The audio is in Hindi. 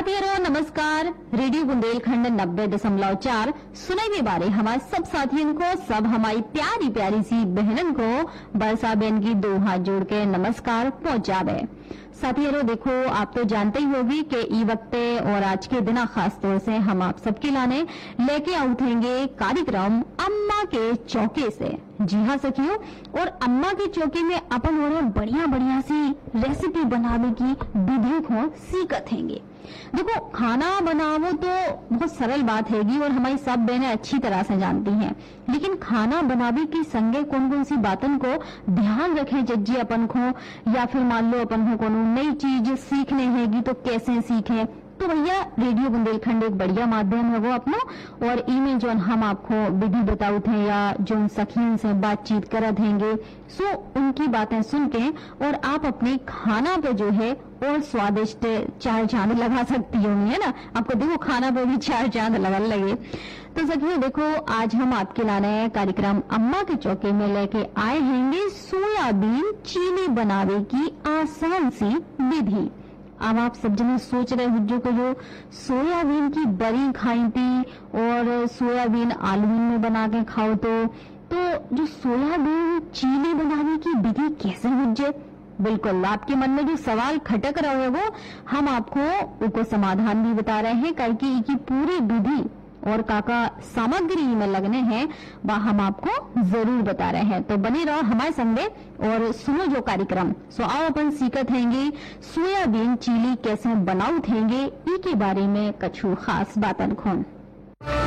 साथियों नमस्कार। रेडियो बुंदेलखंड 90.4 सुनाई बारे हमारे सब साथियों को, सब हमारी प्यारी प्यारी सी बहनन को बरसा बहन की दो हाथ जोड़ के नमस्कार पहुंचावे। साथियों देखो, आप तो जानते ही होगी कि ई वक्त और आज के दिन खास तौर से हम आप सबके लाने लेके उठेंगे कार्यक्रम अम्मा के चौके से। जी हाँ सखियों, और अम्मा के चौके में अपन और बढ़िया बढ़िया सी रेसिपी बनाने की विधि को सीखेंगे। देखो, खाना बनावो तो बहुत सरल बात हैगी और हमारी सब बहनें अच्छी तरह से जानती हैं, लेकिन खाना बनावे की संगे कौन कौन सी बातों को ध्यान रखें जज्जी अपन को, या फिर मान लो अपन को कोनो नई चीज सीखने हैगी तो कैसे सीखें। तो भैया रेडियो बुंदेलखंड एक बढ़िया माध्यम है वो अपना, और इमें जो हम आपको विधि बताऊ थे या जो सखियों से बातचीत करत हैंगे, सो उनकी बातें सुन के और आप अपने खाना पे जो है और स्वादिष्ट चार चांद लगा सकती होंगी, है ना। आपको देखो खाना पे भी चार चांद लगन लगे। तो सखियों देखो, आज हम आपके लाने कार्यक्रम अम्मा के चौके में लेके आए हैंगे सोयाबीन चीनी बनावे की आसान सी विधि। अब आप सब जने सोच रहे हो जो सोयाबीन की बड़ी खाई थी और सोयाबीन आलू में बना के खाओ, तो जो सोयाबीन चीनी बनाने की विधि कैसे हो। बिल्कुल आपके मन में जो सवाल खटक रहे हैं वो हम आपको उनको समाधान भी बता रहे हैं, कि पूरी विधि और काका सामग्री में लगने हैं वह हम आपको जरूर बता रहे हैं। तो बने रहो हमारे संगे और सुनो जो कार्यक्रम। सो आओ अपन सीखत हैंगे सोयाबीन चिली कैसे बनाऊ थेंगे, ई के बारे में कछु खास बातन खोन।